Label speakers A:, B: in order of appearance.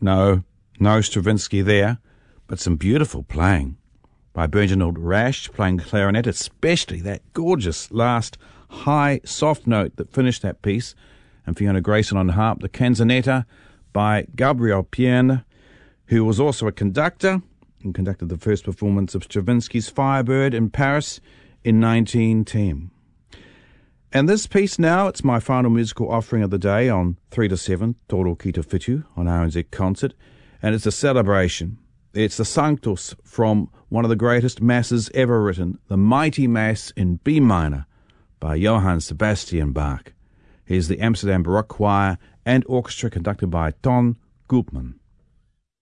A: No Stravinsky there, but some beautiful playing by Berginald Rasch, playing clarinet, especially that gorgeous last high, soft note that finished that piece, and Fiona Grayson on harp, the canzonetta by Gabriel Pierne, who was also a conductor and conducted the first performance of Stravinsky's Firebird in Paris in 1910. And this piece now, it's my final musical offering of the day on 3 to 7, Toro Ki Te Whitu on RNZ Concert, and it's a celebration. It's the Sanctus from one of the greatest masses ever written, the Mighty Mass in B minor by Johann Sebastian Bach. Here's the Amsterdam Baroque Choir and Orchestra conducted by Ton Koopman.